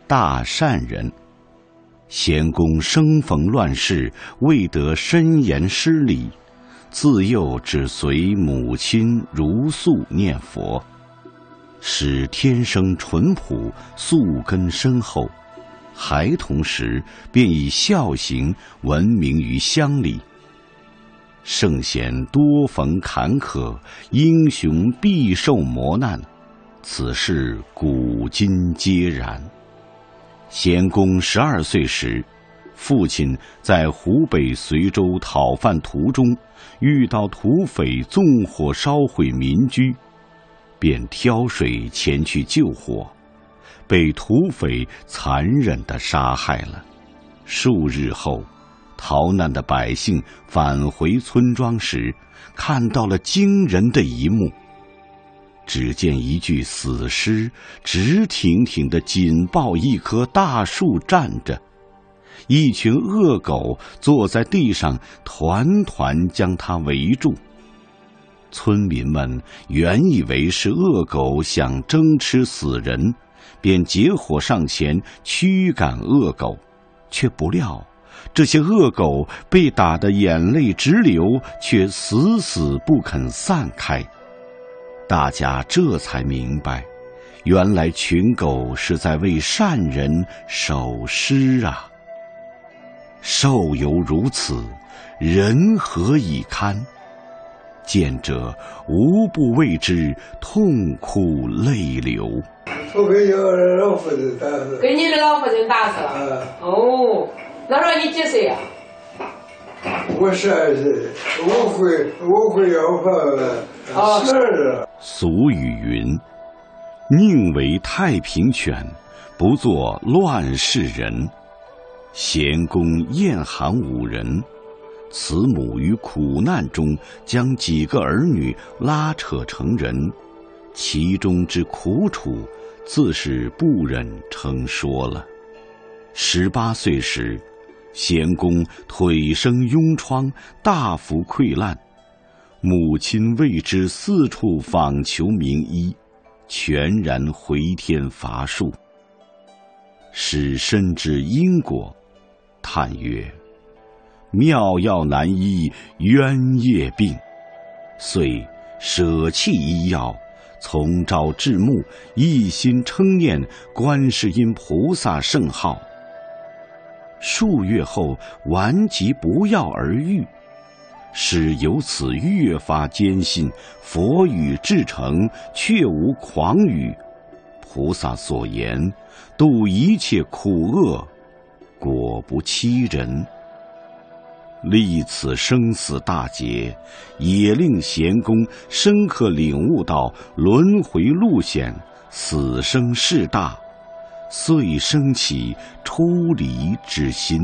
大善人。贤公生逢乱世，未得深言施礼，自幼只随母亲如素念佛，使天生淳朴，素根深厚。孩童时便以孝行闻名于乡里。圣贤多逢坎坷，英雄必受磨难，此事古今皆然。贤公12岁时，父亲在湖北随州讨饭途中遇到土匪纵火烧毁民居，便挑水前去救火，被土匪残忍地杀害了。数日后，逃难的百姓返回村庄时，看到了惊人的一幕。只见一具死尸直挺挺地紧抱一棵大树站着，一群恶狗坐在地上团团将它围住。村民们原以为是恶狗想争吃死人，便结伙上前驱赶恶狗，却不料这些恶狗被打得眼泪直流，却死死不肯散开。大家这才明白，原来群狗是在为善人守尸啊！兽犹如此，人何以堪？见者无不为之痛哭泪流。 我给你老夫人打死。 给你的老夫人打死了。哦，那时候你几岁呀？ 我12岁，我会要饭12。 俗语云：宁为太平犬，不做乱世人。贤公厌寒5人，慈母于苦难中将几个儿女拉扯成人，其中之苦楚，自是不忍称说了。18岁时，贤公腿生痈疮，大幅溃烂，母亲为之四处访求名医，全然回天乏术。使深知因果，叹曰：妙药难医冤业病，遂舍弃医药，从朝至暮，一心称念观世音菩萨圣号。数月后，顽疾不药而愈，使由此越发坚信佛语至诚，确无诳语。菩萨所言，度一切苦厄，果不欺人。历此生死大劫，也令贤公深刻领悟到轮回路险，死生事大，遂生起出离之心。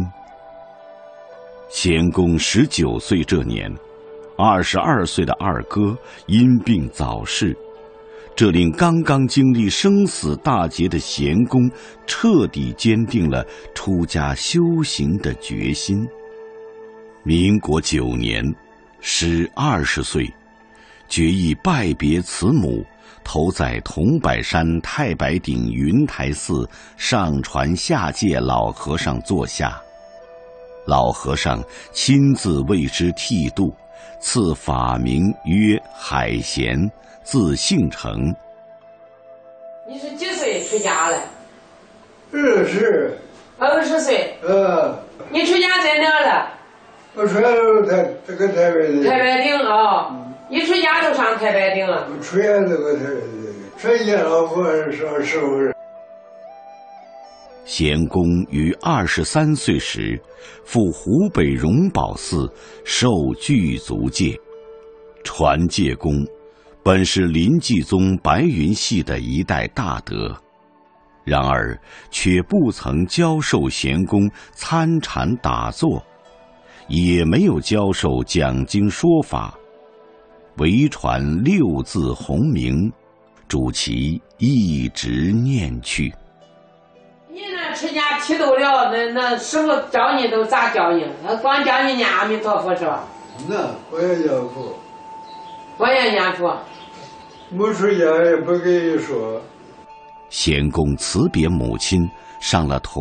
贤公19岁这年，22岁的二哥因病早逝，这令刚刚经历生死大劫的贤公彻底坚定了出家修行的决心。民国9年，时20岁，决意拜别慈母，投在桐柏山太白顶云台寺上传下界老和尚座下。老和尚亲自为之剃度，赐法名曰海贤，字姓成。 你是几岁出家了 20 岁。你出家在哪了？ 我出家这个太白顶。 太白顶啊！一出家就上太白顶了。 我出家这个太白顶，出家老和尚是不是？ 贤公于23岁时，赴湖北荣宝寺受具足戒。传戒功本是临济宗白云系的一代大德，然而却不曾教授贤公参禅打坐，也没有教授讲经说法，唯传6字洪名，主其一直念去。 你那出家剃度了，那师傅教你都咋教你？他光教你念阿弥陀佛是吧？ 那我也念佛。 我也念佛。 没出家也不跟你说。 贤公辞别母亲，上了